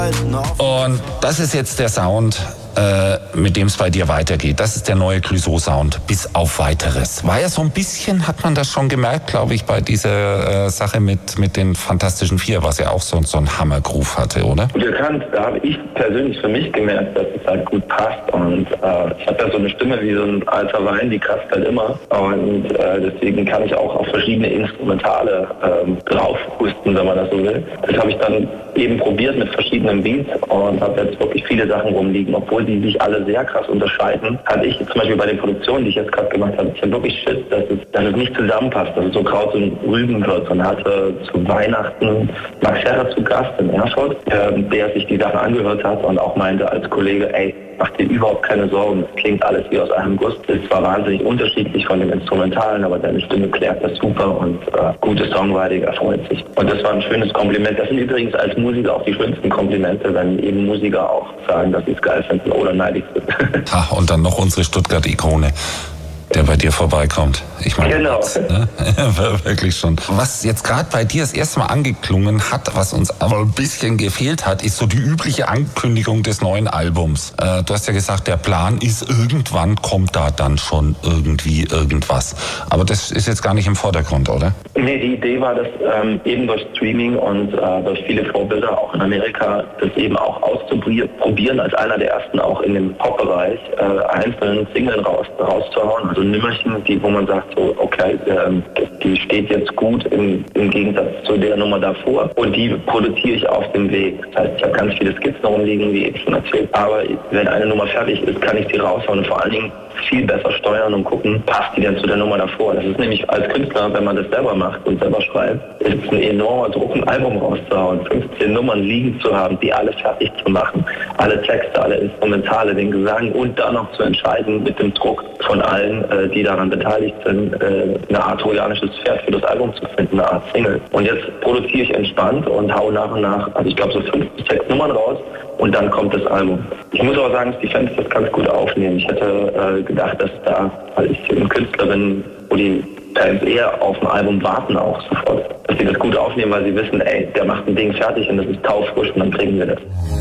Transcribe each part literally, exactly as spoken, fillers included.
Und das ist jetzt der Sound, äh, mit dem es bei dir weitergeht. Das ist der neue Clouseau-Sound, bis auf Weiteres. War ja so ein bisschen, hat man das schon gemerkt, glaube ich, bei dieser äh, Sache mit mit den Fantastischen Vier, was ja auch so, so einen Hammergroove hatte, oder? Bekannt, da habe ich persönlich für mich gemerkt, dass es halt gut passt. Und äh, ich habe ja so eine Stimme wie so ein alter Wein, die kratzt halt immer. Und äh, deswegen kann ich auch auf verschiedene Instrumentale ähm, draufhusten, wenn man das so will. Das habe ich dann eben probiert mit verschiedenen Beats und habe jetzt wirklich viele Sachen rumliegen, obwohl die sich alle sehr krass unterscheiden. Hatte ich zum Beispiel bei den Produktionen, die ich jetzt gerade gemacht habe, ich habe wirklich Schiss, dass es, dass es nicht zusammenpasst, dass es so Kraut und Rüben wird. Und hatte zu Weihnachten Max Herrer zu Gast in Erfurt, äh, der sich die Sachen angehört hat und auch meinte als Kollege, ey, mach dir überhaupt keine Sorgen, es klingt alles wie aus einem Guss. Es ist zwar wahnsinnig unterschiedlich von den Instrumentalen, aber deine Stimme klärt das super und äh, gutes Songwriting erfreut sich. Und das war ein schönes Kompliment. Das sind übrigens als Musiker auch die schönsten Komplimente, wenn eben Musiker auch sagen, dass sie es geil finden oder neidisch sind. Ha, und dann noch unsere Stuttgart-Ikone, der bei dir vorbeikommt. Ich meine, genau. Das, ne? Wirklich schon. Was jetzt gerade bei dir das erste Mal angeklungen hat, was uns aber ein bisschen gefehlt hat, ist so die übliche Ankündigung des neuen Albums. Äh, du hast ja gesagt, der Plan ist, irgendwann kommt da dann schon irgendwie irgendwas. Aber das ist jetzt gar nicht im Vordergrund, oder? Nee, die Idee war, dass ähm, eben durch Streaming und äh, durch viele Vorbilder auch in Amerika, das eben auch auszuprobieren, als einer der ersten auch in dem Pop-Bereich äh, einzelnen Singles raus, rauszuhauen. Also Nimmerchen, die, wo man sagt, so, okay, ähm, die steht jetzt gut im, im Gegensatz zu der Nummer davor und die produziere ich auf dem Weg. Das heißt, ich habe ganz viele Skizzen rumliegen, wie eben schon erzählt, aber wenn eine Nummer fertig ist, kann ich sie raushauen und vor allen Dingen viel besser steuern und gucken, passt die denn zu der Nummer davor. Das ist nämlich als Künstler, wenn man das selber macht und selber schreibt, ist es ein enormer Druck, ein Album rauszuhauen, fünfzehn Nummern liegen zu haben, die alle fertig zu machen, alle Texte, alle Instrumentale, den Gesang und dann noch zu entscheiden mit dem Druck von allen, äh, die daran beteiligt sind, äh, eine Art trojanisches Pferd für das Album zu finden, eine Art Single. Und jetzt produziere ich entspannt und hau nach und nach, also ich glaube so fünf bis sechs Nummern raus und dann kommt das Album. Ich muss aber sagen, dass die Fans das ganz gut aufnehmen. Ich hätte äh, gedacht, dass da, weil ich ein Künstler bin, wo die Fans eher auf ein Album warten auch sofort, dass sie das gut aufnehmen, weil sie wissen, ey, der macht ein Ding fertig und das ist taufrisch und dann kriegen wir das.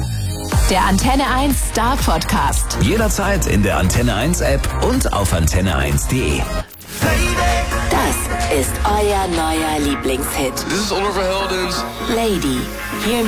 Der Antenne eins Star Podcast. Jederzeit in der Antenne eins App und auf antenne eins punkt de. Das ist euer neuer Lieblingshit. This is Oliver Heldens. Lady. Hier